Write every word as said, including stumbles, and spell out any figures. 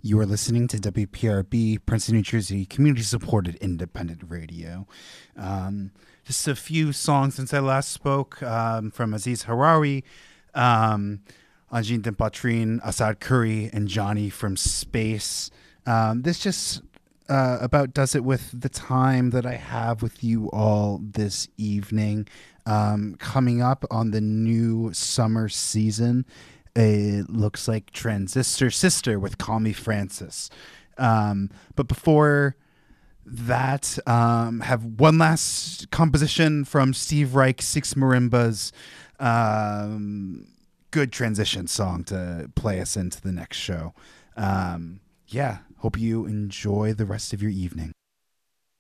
You are listening to W P R B, Princeton, New Jersey, community-supported independent radio. Um, just a few songs since I last spoke um, from Aziz Harari, um, Anjin Dimpatrin, Asad Curry, and Johnny from Space. Um, this just uh, about does it with the time that I have with you all this evening. Um, coming up on the new summer season, it looks like Transistor Sister with Call Me Francis. Um, but before that, um, have one last composition from Steve Reich, Six Marimbas. Um, good transition song to play us into the next show. Um, yeah, hope you enjoy the rest of your evening.